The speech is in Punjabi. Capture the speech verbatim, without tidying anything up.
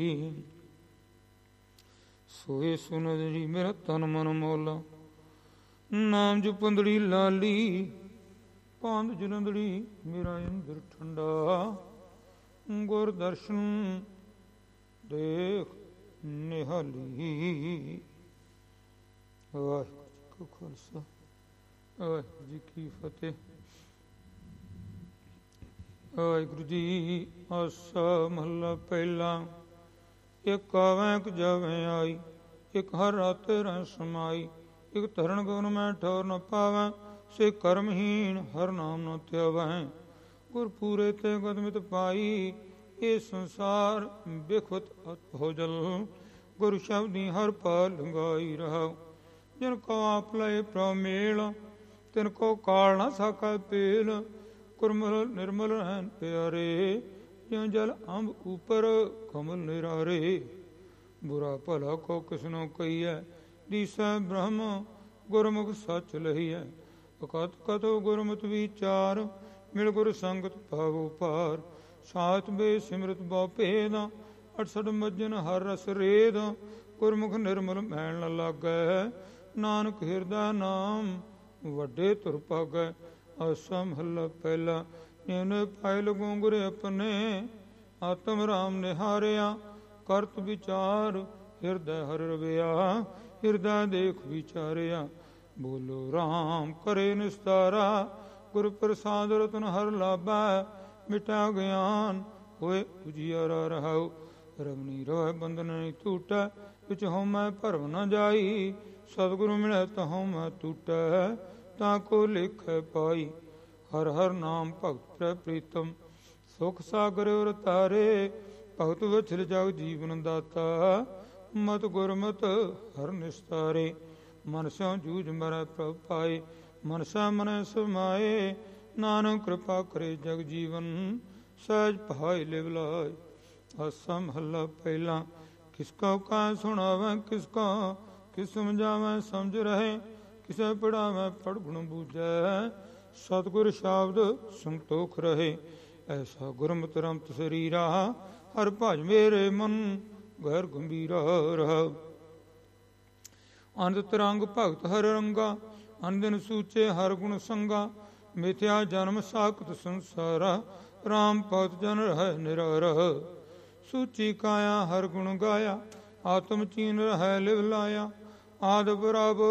ਸੋਏ ਸੁਨਦਰੀ ਮੇਰਾ ਤਨ ਮਨ ਮੋਲਾ, ਨਾਮ ਜਪੰਦੜੀ ਲਾਲੀ, ਪਾਂਦ ਜਲੰਦੜੀ ਮੇਰਾ ਇੰਦਰ ਠੰਡਾ, ਗੁਰ ਦਰਸ਼ਨ ਦੇਖ ਨਿਹਾਲੀ। ਵਾਹਿਗੁਰੂ ਜੀ ਕਾ ਖਾਲਸਾ, ਵਾਹਿਗੁਰੂ ਜੀ ਕੀ ਫਤਿਹ। ਵਾਹਿਗੁਰੂ ਜੀ। ਆਸਾ ਮਹੱਲਾ ਪਹਿਲਾ। ਇੱਕ ਆਵੈ ਇੱਕ ਜਾਵੈ ਆਈ, ਇੱਕ ਹਰ ਰਾਤਿ ਰਹਿ ਸਮਾਈ, ਇੱਕ ਧਰਨ ਗੁਣ ਮੈਂ ਠੌਰ ਨ ਪਾਵੈ, ਸੇ ਕਰਮਹੀਣ ਹਰ ਨਾਮ ਨ ਧਿਆਵੈ। ਗੁਰ ਪੂਰੇ ਤੇ ਗਦਮਿਤ ਪਾਈ, ਇਹ ਸੰਸਾਰ ਬਿਖਵਤ ਅਤ ਹੋ ਜਲ, ਗੁਰ ਸ਼ਬਦੀ ਹਰ ਪਾਲ ਲੰਗਾਈ ਰਹਾਉ। ਜਿਨ ਕੋ ਆਪ ਲਏ ਪ੍ਰਭ ਮੇਲ, ਤਿਨ ਕੋ ਕਾਲ ਨਾ ਸਾਕੈ ਪੇਲ, ਗੁਰਮਲ ਨਿਰਮਲ ਰਹਿਣ ਪਿਆਰੇ, ਜਿਉ ਜਲ ਅੰਬ ਉਪਰ ਕਮਲ ਨਿਰਾਰੇ। ਬੁਰਾ ਭਲਾ ਕੋ ਕਿਸਨੋ ਕਹੀਐ, ਦੀਸੈ ਬ੍ਰਹਮ ਗੁਰਮੁਖ ਸੱਚ ਲਹੀਐ। ਅਕਤ ਕਤੋ ਗੁਰਮਤਿ ਵਿਚਾਰ, ਮਿਲ ਗੁਰ ਸੰਗਤ ਪਾਵੋ ਪਾਰ। ਸਾਤ ਬੇ ਸਿਮਰਤ ਬਹੁ ਭੇਦ, ਅਠਸਠ ਮੱਜਨ ਹਰ ਰਸ ਰੇਦ। ਗੁਰਮੁਖ ਨਿਰਮਲ ਮੈਲ ਨ ਲਾਗੈ, ਨਾਨਕ ਹਿਰਦੈ ਨਾਮ ਵੱਡੇ ਧੁਰ ਭਾਗੈ। ਆਸਾ ਮਹੱਲਾ ਪਹਿਲਾ। ਨਿਉ ਪਾਇ ਲਗੋ ਗੁਰ ਆਪਣੇ, ਆਤਮ ਰਾਮ ਨਿਹਾਰਿਆ। ਕਰਤ ਵਿਚਾਰ ਹਿਰਦੈ ਹਰਿ ਰਵਿਆ, ਹਿਰਦੈ ਦੇਖ ਵਿਚਾਰਿਆ। ਬੋਲੋ ਰਾਮ ਕਰੇ ਨਿਸਤਾਰਾ, ਗੁਰ ਪ੍ਰਸਾਦ ਰਤਨ ਹਰ ਲਾਭੈ। ਮਿਟਾ ਗਿਆਨ ਹੋਏ ਉਜਿਆਰਾ ਰਹਾਉ, ਰਮਣੀ ਰੋਹਿ ਬੰਧਨ ਨਹੀਂ ਟੂਟੈ। ਵਿੱਚ ਹਉਮੈ ਭਰਮ ਨ ਜਾਈ, ਸਤਿਗੁਰੂ ਮਿਲੈ ਤਾ ਹਉਮੈ ਟੂਟੈ। ਤਾਂ ਕੋ ਲੇਖੈ ਪਾਈ, ਹਰ ਹਰ ਨਾਮ ਭਗਤ ਪ੍ਰੈ ਪ੍ਰੀਤਮ। ਸੁਖ ਸਾਗਰ ਉਰ ਤਾਰੇ, ਭਗਤ ਵਛਲ ਜਗ ਜੀਵਨ ਦਾਤਾ। ਮਤ ਗੁਰਮਤ ਹਰ ਨਿਸਤਾਰੇ, ਮਨ ਸਿਉ ਜੂਝ ਮਰੈ ਪ੍ਰਭ ਪਾਏ। ਮਨਸਾ ਮਨੈ ਸਮਾਏ, ਨਾਨਕ ਕਿਰਪਾ ਕਰੇ ਜਗ ਜੀਵਨ। ਸਹਿਜ ਭਾਇ ਲਿਵ ਲਾਇ। ਆਸਾ ਮਹੱਲਾ ਪਹਿਲਾ। ਕਿਸ ਕਉ ਕਾ ਸੁਣਾਵੈ ਕਿਸ ਕਾ, ਕਿਸ ਸਮਝਾਵੈ ਸਮਝ ਰਹੇ। ਕਿਸੇ ਪੜਾਵੈ ਪੜ ਗੁਣ ਬੂਝੈ, ਸਤਿਗੁਰ ਸ਼ਬਦ ਸੰਤੋਖ ਰਹੇ। ਐਸਾ ਗੁਰਮਤਿ ਰਮਤ ਸਰੀਰਾ, ਹਰ ਭਜ ਮੇਰੇ ਮਨ ਗਹਿਰ ਗੰਭੀਰਾ ਰਹਾਉ। ਅੰਧ ਤਰੰਗ ਭਗਤ ਹਰ ਰੰਗਾ, ਅਨਦਿਨ ਸੂਚੇ ਹਰ ਗੁਣ ਸੰਗਾ। ਮਿਥਿਆ ਜਨਮ ਸਾਖਤ ਸੰਸਾਰਾ, ਰਾਮ ਭਗਤ ਜਨ ਰਹਿ ਨਿਰਾਰਾ। ਸੂਚੀ ਕਾਇਆ ਹਰ ਗੁਣ ਗਾਇਆ, ਆਤਮ ਚੀਨ ਰਹਿ ਲਿਵ ਲਾਇਆ। ਆਦਿ ਬਰਾਬਰ